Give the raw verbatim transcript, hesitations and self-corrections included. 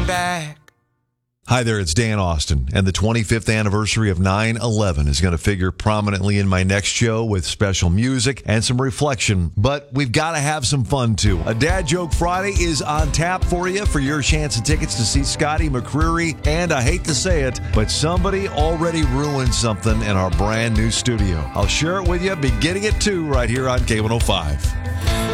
looking back. Hi there, it's Dan Austin, and the twenty-fifth anniversary of nine eleven is going to figure prominently in my next show with special music and some reflection, but we've got to have some fun too. A Dad Joke Friday is on tap for you for your chance of tickets to see Scotty McCreery, and I hate to say it, but somebody already ruined something in our brand new studio. I'll share it with you beginning at two right here on K one oh five.